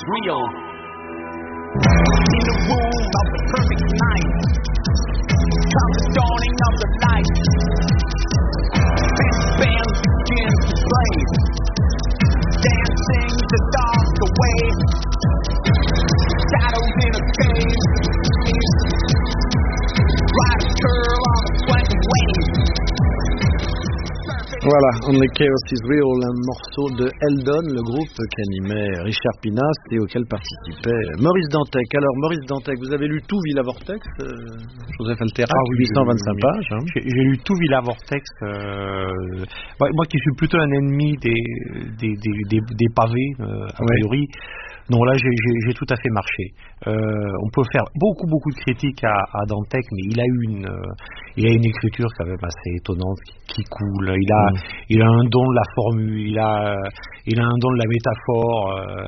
real. In the womb of the perfect night comes the dawning of the light. And band begins to play, dancing the dark away. Shadows in a cave, ride a curl on a swanky wave. Voilà, Only Chaos is Real, un morceau de Eldon, le groupe qu'animait Richard Pinas et auquel participait Maurice Dantec. Alors Maurice Dantec, vous avez lu tout Villa Vortex, Joseph Alterac, 825 pages. Hein. J'ai lu tout Villa Vortex. Moi qui suis plutôt un ennemi des pavés, a priori. Non, là, j'ai tout à fait marché. On peut faire beaucoup de critiques à Dantec, mais il a une écriture quand même assez étonnante qui coule. Il a un don de la formule, il a un don de la métaphore.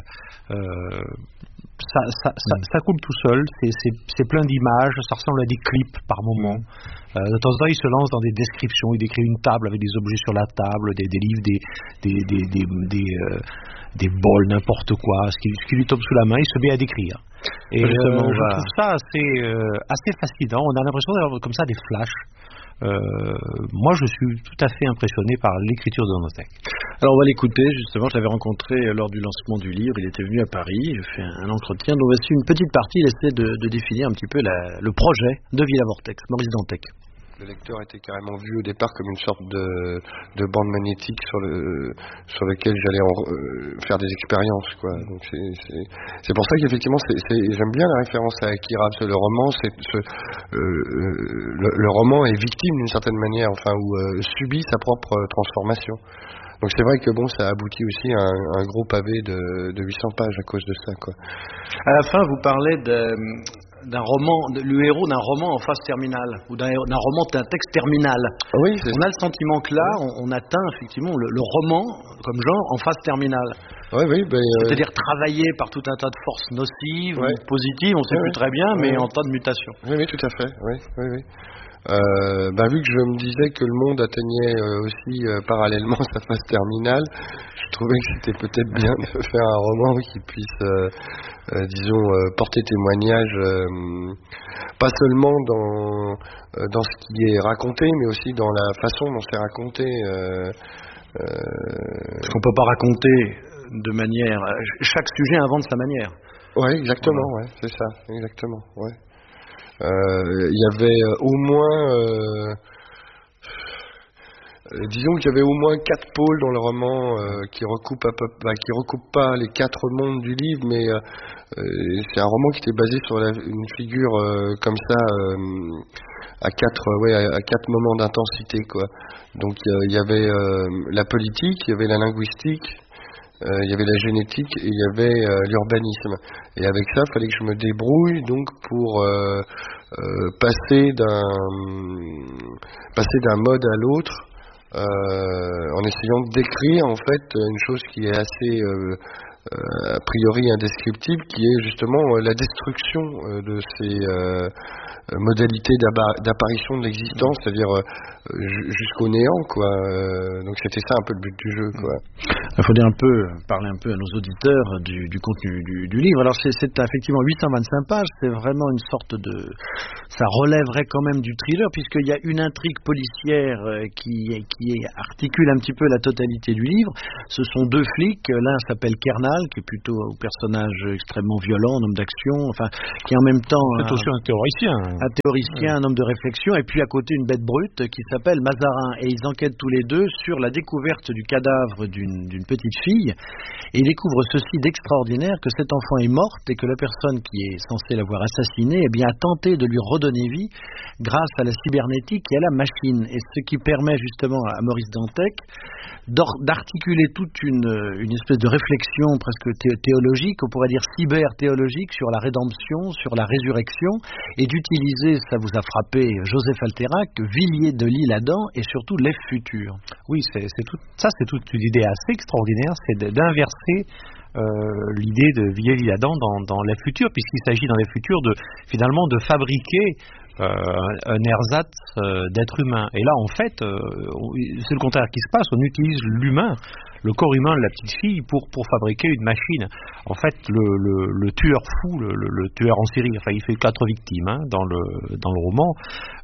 Ça coule tout seul. C'est plein d'images. Ça ressemble à des clips par moment. De temps en temps, il se lance dans des descriptions. Il décrit une table avec des objets sur la table, des livres, des bols, n'importe quoi, ce qui lui tombe sous la main, il se met à décrire. Et je trouve ça assez fascinant. On a l'impression d'avoir comme ça des flashs. Moi, je suis tout à fait impressionné par l'écriture de Dantec. Alors, on va l'écouter, justement. Je l'avais rencontré lors du lancement du livre. Il était venu à Paris. J'ai fait un entretien. Donc, voici une petite partie. Il essaie de définir un petit peu le projet de Villa Vortex. Maurice Dantec. Le lecteur était carrément vu au départ comme une sorte de bande magnétique sur lequel j'allais faire des expériences, quoi. Donc c'est pour ça qu'effectivement j'aime bien la référence à Akira, parce que le roman le roman est victime d'une certaine manière, enfin, ou subit sa propre transformation. Donc c'est vrai que bon, ça aboutit aussi à un gros pavé de 800 pages à cause de ça, quoi. À la fin, vous parlez d'un roman, le héros d'un roman en phase terminale, ou d'un texte terminal. Oui, on a le sentiment que là, on atteint effectivement le roman comme genre en phase terminale. Oui, c'est-à-dire travaillé par tout un tas de forces nocives, ou positives, on ne sait plus très bien, mais en tas de mutations. Oui, tout à fait. Oui. Vu que je me disais que le monde atteignait aussi parallèlement sa phase terminale, je trouvais que c'était peut-être bien de faire un roman qui puisse, porter témoignage, pas seulement dans ce qui est raconté, mais aussi dans la façon dont c'est raconté. Parce qu'on peut pas raconter de manière. Chaque sujet invente sa manière. Oui, exactement. Voilà. Ouais, c'est ça, exactement. Ouais. Il y avait au moins disons qu'il y avait au moins 4 pôles dans le roman qui recoupent pas les 4 mondes du livre, mais c'est un roman qui était basé sur une figure comme ça à 4 moments d'intensité, quoi. Donc il y avait la politique, il y avait la linguistique, il y avait la génétique et il y avait l'urbanisme. Et avec ça, il fallait que je me débrouille donc pour passer d'un mode à l'autre, en essayant de décrire en fait une chose qui est assez a priori indescriptible, qui est justement la destruction de ces modalités d'apparition de l'existence, c'est-à-dire jusqu'au néant, quoi. Donc c'était ça un peu le but du jeu, quoi. Il faut parler un peu à nos auditeurs du contenu du livre. Alors c'est effectivement 825 pages, c'est vraiment une sorte ça relèverait quand même du thriller, puisqu'il y a une intrigue policière qui articule un petit peu la totalité du livre. Ce sont 2 flics, l'un s'appelle Kernal, qui est plutôt un personnage extrêmement violent, un homme d'action, enfin, qui est en même temps c'est aussi un théoricien, un homme de réflexion, et puis à côté une bête brute qui s'appelle Mazarin, et ils enquêtent tous les deux sur la découverte du cadavre d'une petite fille, et ils découvrent ceci d'extraordinaire, que cet enfant est morte et que la personne qui est censée l'avoir assassinée a tenté de lui redonner vie grâce à la cybernétique et à la machine, et ce qui permet justement à Maurice Dantec d'articuler toute une espèce de réflexion presque théologique, on pourrait dire cyber-théologique, sur la rédemption, sur la résurrection, et d'utiliser, ça vous a frappé, Joseph Alterac, Villiers de l'Isle-Adam et surtout l'Ef futur. Oui, c'est toute une idée assez extraordinaire, c'est d'inverser l'idée de Villiers de l'Isle-Adam dans l'Ef futur, puisqu'il s'agit dans l'Ef futur finalement de fabriquer un ersatz d'être humain. Et là, en fait, c'est le contraire qui se passe. On utilise l'humain le corps humain de la petite fille pour fabriquer une machine. En fait, le tueur fou, le tueur en série, enfin il fait 4 victimes dans le roman,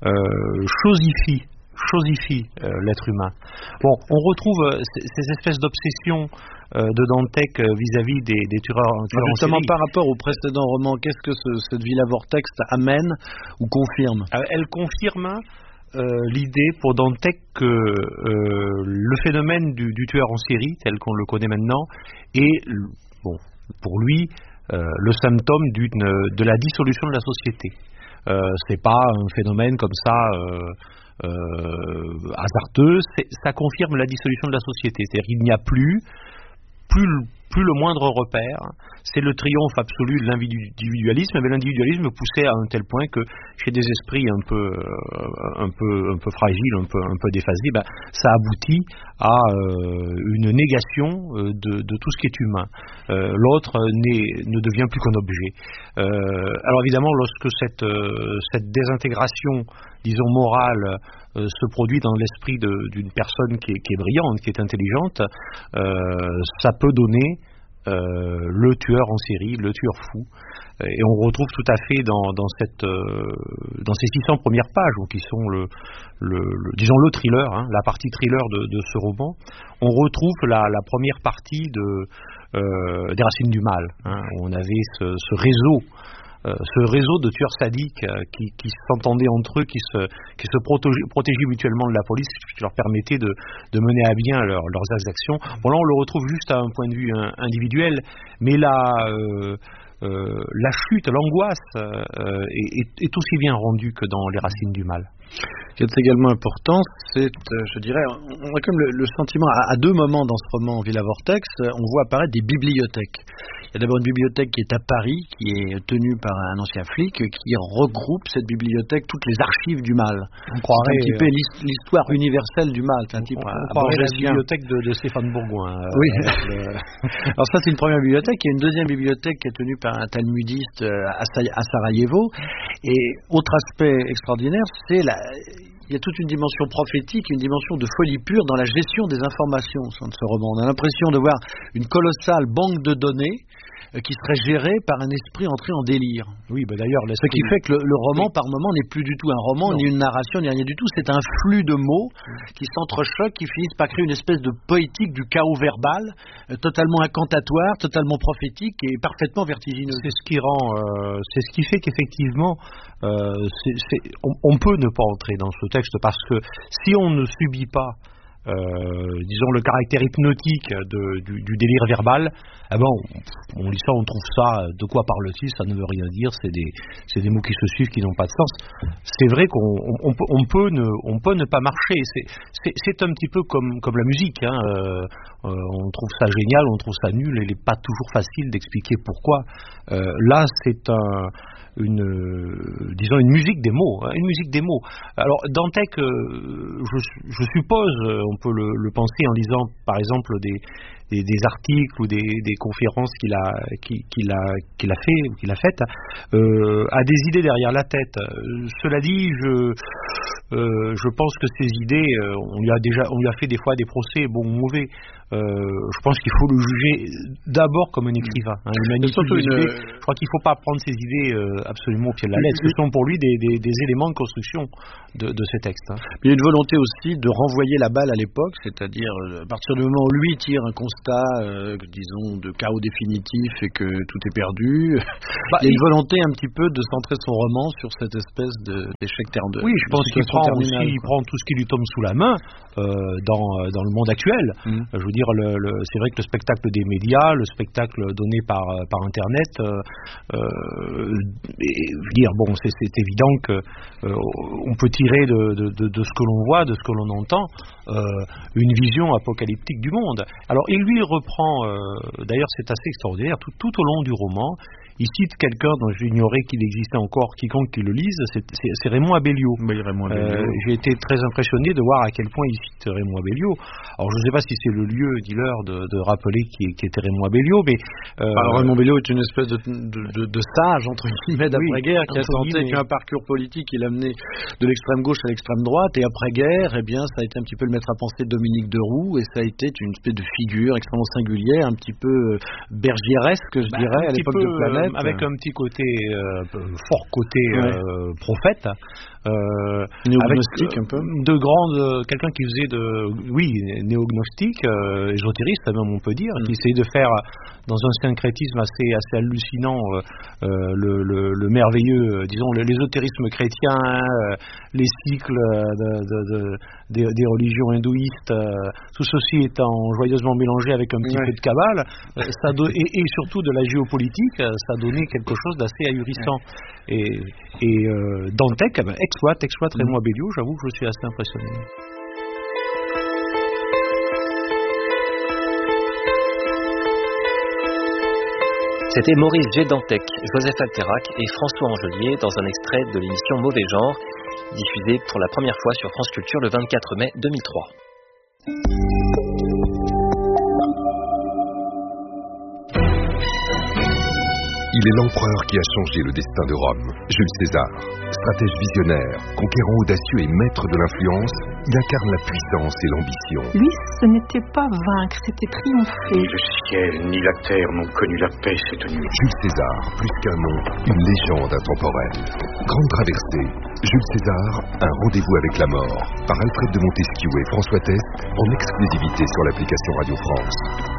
chosifie l'être humain. Bon, on retrouve ces espèces d'obsessions de Dantec vis-à-vis des tueurs en justement, série. par rapport au précédent roman, qu'est-ce que cette Villa Vortex amène ou confirme? Elle confirme l'idée pour Dantec que le phénomène du tueur en série, tel qu'on le connaît maintenant, est, bon, pour lui, le symptôme de la dissolution de la société. C'est pas un phénomène comme ça hasardeux, ça confirme la dissolution de la société. C'est-à-dire qu'il n'y a plus le moindre repère, c'est le triomphe absolu de l'individualisme, mais l'individualisme poussé à un tel point que chez des esprits un peu fragiles, un peu déphasés, ça aboutit à une négation de tout ce qui est humain. L'autre ne devient plus qu'un objet. Alors évidemment, lorsque cette désintégration, disons morale, se produit dans l'esprit d'une personne qui est brillante, qui est intelligente, ça peut donner le tueur en série, le tueur fou. Et on retrouve tout à fait dans ces 600 premières pages, qui sont disons le thriller, la partie thriller de ce roman, on retrouve la première partie des Racines du Mal, où on avait ce réseau de tueurs sadiques qui s'entendaient entre eux, qui se protégeaient mutuellement de la police, qui leur permettait de mener à bien leurs actions. Bon, là on le retrouve juste à un point de vue individuel, mais la chute, l'angoisse est aussi bien rendue que dans Les Racines du Mal. Ce qui est également important, c'est, je dirais, on a comme le sentiment, à 2 moments dans ce roman Villa Vortex, on voit apparaître des bibliothèques. Il y a d'abord une bibliothèque qui est à Paris, qui est tenue par un ancien flic, qui regroupe cette bibliothèque toutes les archives du mal. On croirait un petit peu l'histoire universelle du mal. C'est un type on croirait la bibliothèque de Stéphane Bourgoin. Oui. Alors ça, c'est une première bibliothèque. Il y a une deuxième bibliothèque qui est tenue par un talmudiste à Sarajevo. Et autre aspect extraordinaire, il y a toute une dimension prophétique, une dimension de folie pure dans la gestion des informations au sein de ce roman. On a l'impression de voir une colossale banque de données qui serait gérée par un esprit entré en délire. Oui, d'ailleurs, ce qui fait que le roman, par moment, n'est plus du tout un roman, ni une narration, ni rien du tout. C'est un flux de mots qui s'entrechoquent, qui finissent par créer une espèce de poétique du chaos verbal, totalement incantatoire, totalement prophétique et parfaitement vertigineux. C'est ce qui fait qu'effectivement, on peut ne pas entrer dans ce texte, parce que si on ne subit pas disons le caractère hypnotique du délire verbal, on lit ça, on trouve ça, de quoi parle-t-il, ça ne veut rien dire, c'est des mots qui se suivent, qui n'ont pas de sens. C'est vrai qu'on peut ne pas marcher, c'est un petit peu comme la musique, on trouve ça génial, on trouve ça nul, il n'est pas toujours facile d'expliquer pourquoi. Là, c'est une musique des mots, une musique des mots. Alors Dantec, je suppose, on peut le penser en lisant par exemple des articles ou des conférences qu'il a faites, a des idées derrière la tête. Cela dit, je pense que ces idées, on lui a fait des fois des procès, bons ou mauvais. Je pense qu'il faut le juger d'abord comme un écrivain. Je crois qu'il ne faut pas prendre ces idées absolument au pied de la lettre. Ce sont pour lui des éléments de construction de ces textes. Il y a une volonté aussi de renvoyer la balle à l'époque, c'est-à-dire à partir du moment où lui tire un constat, disons, de chaos définitif et que tout est perdu, il y a une volonté un petit peu de centrer son roman sur cette espèce d'échec terre-deux. Oui, je pense qu'il prend tout ce qui lui tombe sous la main dans le monde actuel. Je veux dire, c'est vrai que le spectacle des médias, le spectacle donné par Internet, c'est évident que on peut tirer de ce que l'on voit, de ce que l'on entend, une vision apocalyptique du monde. Alors, il lui reprend, d'ailleurs c'est assez extraordinaire, tout au long du roman, il cite quelqu'un dont j'ignorais qu'il existait encore, quiconque qui le lise, c'est Raymond Abellio. Oui, Raymond Abellio. J'ai été très impressionné de voir à quel point il cite Raymond Abellio. Alors je ne sais pas si c'est le lieu, dis-leur, de rappeler qui était Raymond Abellio, mais... Raymond Abellio est une espèce de sage, entre guillemets, d'après-guerre, qui a tenté qu'un parcours politique, il a mené de l'extrême gauche à l'extrême droite, et après-guerre, eh bien, ça a été un petit peu le maître à penser de Dominique Deroux, et ça a été une espèce de figure extrêmement singulière, un petit peu bergieresque, je dirais, à l'époque de Planète. Avec un petit côté, fort côté prophète, néognostique un peu. Quelqu'un qui faisait néognostique, ésotériste même on peut dire, qui essayait de faire dans un syncrétisme assez hallucinant le merveilleux, disons l'ésotérisme chrétien, les cycles des religions hindouistes, tout ceci étant joyeusement mélangé avec un petit peu de cabale, et surtout de la géopolitique, ça donnait quelque chose d'assez ahurissant. Et Dantec exploite Raymond Abellio, j'avoue que je suis assez impressionné. C'était Maurice G. Dantec, Joseph Alterac et François Angelier dans un extrait de l'émission Mauvais Genre, diffusée pour la première fois sur France Culture le 24 mai 2003. Il est l'empereur qui a changé le destin de Rome, Jules César. Stratège visionnaire, conquérant audacieux et maître de l'influence, il incarne la puissance et l'ambition. Lui, ce n'était pas vaincre, c'était triompher. Ni le ciel ni la terre n'ont connu la paix cette nuit. Jules César, plus qu'un nom, une légende intemporelle. Grande traversée, Jules César, un rendez-vous avec la mort, par Alfred de Montesquieu et François Test, en exclusivité sur l'application Radio France.